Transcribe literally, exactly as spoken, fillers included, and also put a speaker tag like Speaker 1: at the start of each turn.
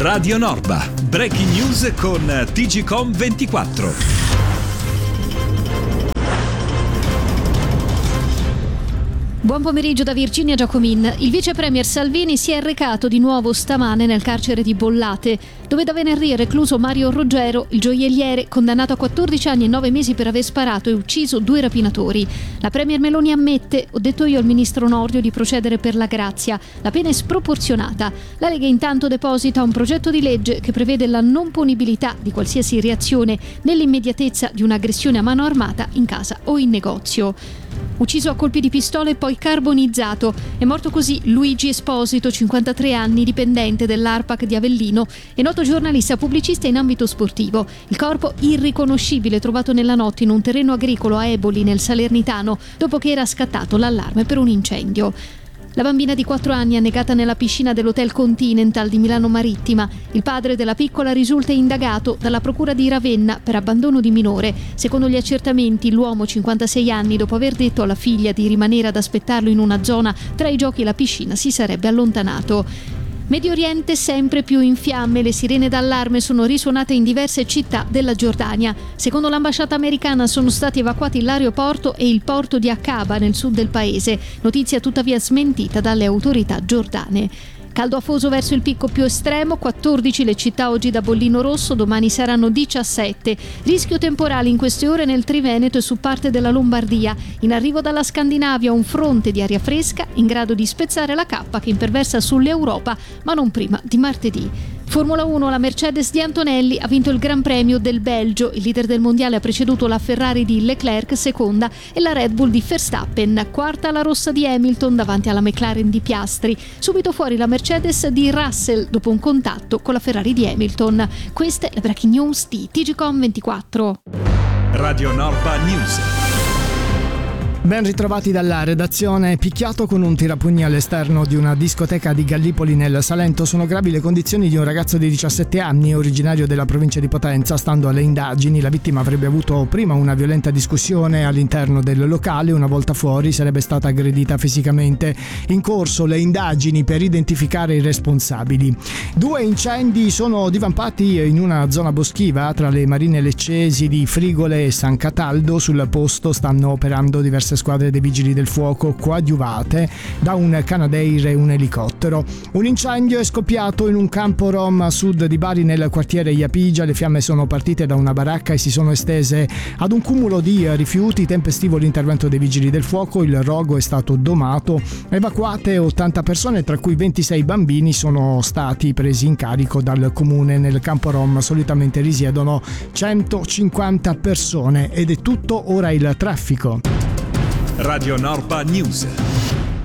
Speaker 1: Radio Norba, breaking news con T G Com ventiquattro.
Speaker 2: Buon pomeriggio da Virginia Giacomin. Il vice premier Salvini si è recato di nuovo stamane nel carcere di Bollate, dove da venerdì è recluso Mario Ruggero, il gioielliere condannato a quattordici anni e nove mesi per aver sparato e ucciso due rapinatori. La premier Meloni ammette: ho detto io al ministro Nordio di procedere per la grazia. La pena è sproporzionata. La Lega intanto deposita un progetto di legge che prevede la non punibilità di qualsiasi reazione nell'immediatezza di un'aggressione a mano armata in casa o in negozio. Ucciso a colpi di pistola e poi carbonizzato. È morto così Luigi Esposito, cinquantatré anni, dipendente dell'Arpac di Avellino e noto giornalista pubblicista in ambito sportivo. Il corpo irriconoscibile trovato nella notte in un terreno agricolo a Eboli, nel Salernitano, dopo che era scattato l'allarme per un incendio. La bambina di quattro anni annegata nella piscina dell'Hotel Continental di Milano Marittima. Il padre della piccola risulta indagato dalla procura di Ravenna per abbandono di minore. Secondo gli accertamenti, l'uomo, cinquantasei anni, dopo aver detto alla figlia di rimanere ad aspettarlo in una zona tra i giochi e la piscina, si sarebbe allontanato. Medio Oriente sempre più in fiamme, le sirene d'allarme sono risuonate in diverse città della Giordania. Secondo l'ambasciata americana sono stati evacuati l'aeroporto e il porto di Aqaba nel sud del paese, notizia tuttavia smentita dalle autorità giordane. Caldo afoso verso il picco più estremo, quattordici le città oggi da bollino rosso, domani saranno diciassette. Rischio temporale in queste ore nel Triveneto e su parte della Lombardia. In arrivo dalla Scandinavia un fronte di aria fresca in grado di spezzare la cappa che imperversa sull'Europa, ma non prima di martedì. Formula uno, la Mercedes di Antonelli ha vinto il Gran Premio del Belgio. Il leader del mondiale ha preceduto la Ferrari di Leclerc, seconda, e la Red Bull di Verstappen, quarta la rossa di Hamilton davanti alla McLaren di Piastri. Subito fuori la Mercedes di Russell dopo un contatto con la Ferrari di Hamilton. Queste le breaking news di T G Com ventiquattro.
Speaker 1: Radio Norba News.
Speaker 3: Ben ritrovati dalla redazione. Picchiato con un tirapugni all'esterno di una discoteca di Gallipoli nel Salento. Sono gravi le condizioni di un ragazzo di diciassette anni originario della provincia di Potenza. Stando alle indagini, la vittima avrebbe avuto prima una violenta discussione all'interno del locale. Una volta fuori sarebbe stata aggredita fisicamente. In corso le indagini per identificare i responsabili. Due incendi sono divampati in una zona boschiva tra le marine leccesi di Frigole e San Cataldo. Sul posto stanno operando diverse squadre dei vigili del fuoco coadiuvate da un Canadair e un elicottero. Un incendio è scoppiato in un campo rom a sud di Bari nel quartiere Iapigia. Le fiamme sono partite da una baracca e si sono estese ad un cumulo di rifiuti. Tempestivo l'intervento dei vigili del fuoco, il rogo è stato domato. Evacuate ottanta persone, tra cui ventisei bambini sono stati presi in carico dal comune. Nel campo rom solitamente risiedono centocinquanta persone ed è tutto, ora il traffico.
Speaker 1: Radio Norba News.